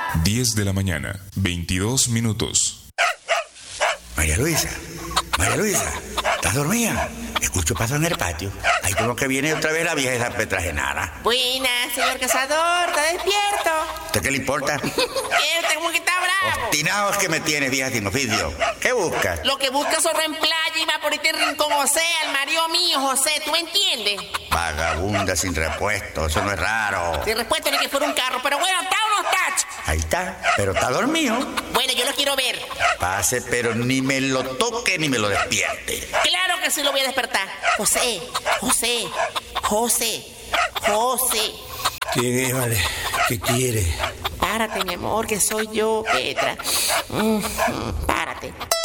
10 de la mañana, 22 minutos. María Luisa, ¿estás dormida? Escucho paso en el patio. Ahí como que viene otra vez la vieja esa petrajenada. Buenas, señor cazador, ¿está despierto? ¿Usted qué le importa? ¿Usted como que está bravo? Obstinado es que me tiene, vieja sin oficio. ¿Qué buscas? Lo que busca zorro en playa y va por este rincón José, al marido mío, José, ¿tú me entiendes? Vagabunda sin repuesto, eso no es raro. Sin respuesta ni que fuera un carro, pero bueno, está o no está. Ahí está, pero está dormido. Bueno, yo lo quiero ver. Pase, pero ni me lo toque ni me lo despierte. Claro que sí lo voy a despertar. José. ¿Quién es, vale? ¿Qué quiere? Párate, mi amor, que soy yo, Petra. Párate.